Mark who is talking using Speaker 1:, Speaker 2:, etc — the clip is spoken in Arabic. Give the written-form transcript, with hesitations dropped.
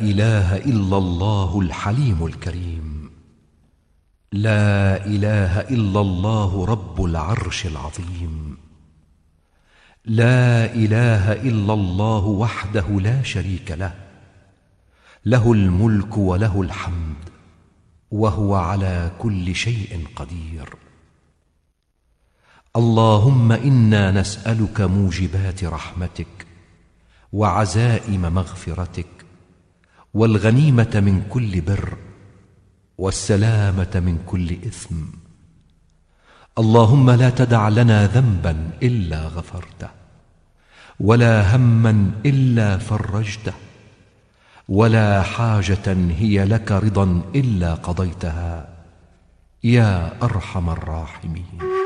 Speaker 1: إله إلا الله الحليم الكريم. لا إله إلا الله رب العرش العظيم. لا إله إلا الله وحده لا شريك له، له الملك وله الحمد، وهو على كل شيء قدير. اللهم إنا نسألك موجبات رحمتك وعزائم مغفرتك والغنيمة من كل بر والسلامة من كل إثم. اللهم لا تدع لنا ذنبا إلا غفرته، ولا هما إلا فرجته، ولا حاجة هي لك رضا إلا قضيتها يا أرحم الراحمين.